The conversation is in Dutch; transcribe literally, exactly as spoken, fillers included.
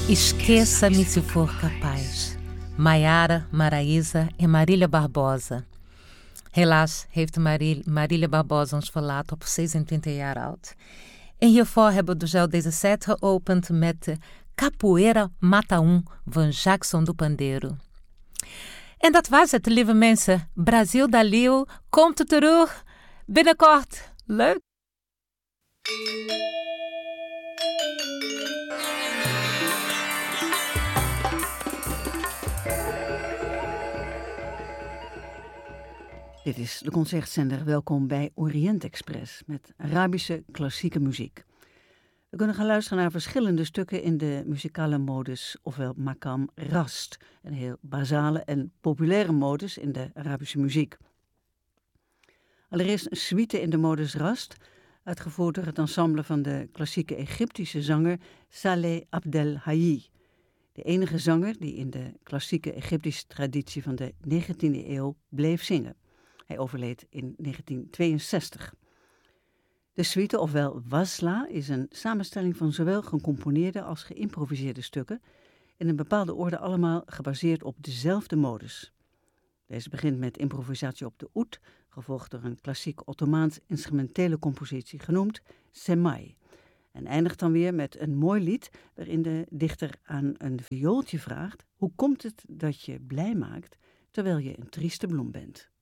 Esqueça-me se for capaz. Maiara, Maraísa en Marília Barbosa. Helaas heeft Marília Barbosa ons verlaten op zesentwintig jaar oud. En hiervoor hebben we dus deze set geopend met Capoeira Mata Um van Jackson do Pandeiro. En dat was het, lieve mensen. Brasil da Leeuw komt terug binnenkort. Leuk! Dit is de concertzender. Welkom bij Orient Express met Arabische klassieke muziek. We kunnen gaan luisteren naar verschillende stukken in de muzikale modus, ofwel maqam rast, een heel basale en populaire modus in de Arabische muziek. Allereerst een suite in de modus rast, uitgevoerd door het ensemble van de klassieke Egyptische zanger Saleh Abdel Hayy, de enige zanger die in de klassieke Egyptische traditie van de negentiende eeuw bleef zingen. Hij overleed in negentien tweeënzestig. De suite, ofwel wasla, is een samenstelling van zowel gecomponeerde als geïmproviseerde stukken, in een bepaalde orde allemaal gebaseerd op dezelfde modus. Deze begint met improvisatie op de oud, gevolgd door een klassiek Ottomaans instrumentele compositie genoemd semai, en eindigt dan weer met een mooi lied waarin de dichter aan een viooltje vraagt: hoe komt het dat je blij maakt terwijl je een trieste bloem bent?